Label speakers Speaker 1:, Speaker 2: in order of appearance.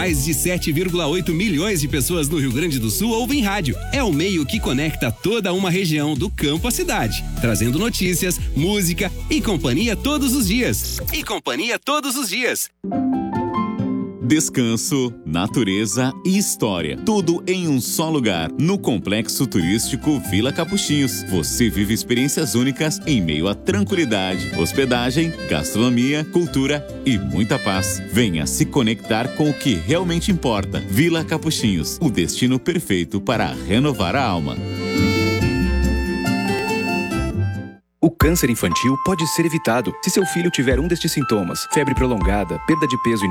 Speaker 1: Mais de 7,8 milhões de pessoas no Rio Grande do Sul ouvem rádio. É o meio que conecta toda uma região do campo à cidade, trazendo notícias, música e companhia todos os dias.
Speaker 2: Descanso, natureza e história. Tudo em um só lugar. No Complexo Turístico Vila Capuchinhos. Você vive experiências únicas em meio à tranquilidade, hospedagem, gastronomia, cultura e muita paz. Venha se conectar com o que realmente importa. Vila Capuchinhos, o destino perfeito para renovar a alma.
Speaker 3: O câncer infantil pode ser evitado se seu filho tiver um destes sintomas: febre prolongada, perda de peso